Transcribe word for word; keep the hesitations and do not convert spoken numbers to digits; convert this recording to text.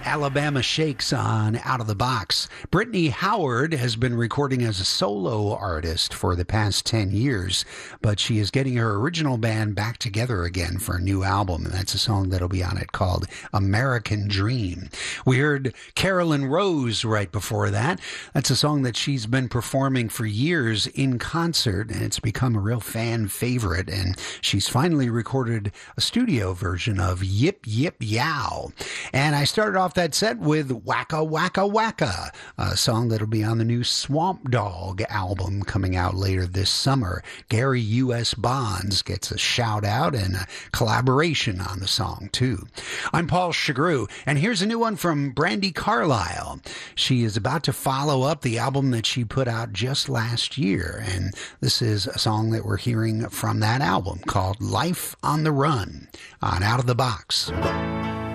Alabama Shakes on Out of the Box. Brittany Howard has been recording as a solo artist for the past ten years, but she is getting her original band back together again for a new album, and that's a song that'll be on it called American Dream. We heard Carolyn Rose right before that. That's a song that she's been performing for years in concert, and it's become a real fan favorite, and she's finally recorded a studio version of Yip Yip Yow. And I started off that set with Wacka Wacka Wacka, a song that'll be on the new Swamp Dogg album coming out later this summer. Gary U S. Bonds gets a shout out and a collaboration on the song too. I'm Paul Chagru, and here's a new one from Brandi Carlile. She is about to follow up the album that she put out just last year, and this is a song that we're hearing from that album called Life on the Run on Out of the Box.